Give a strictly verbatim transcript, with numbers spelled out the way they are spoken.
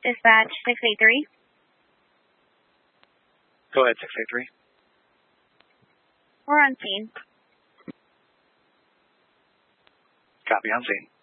Dispatch six eight three. Go ahead, six eight three. We're on scene. Copy, on scene.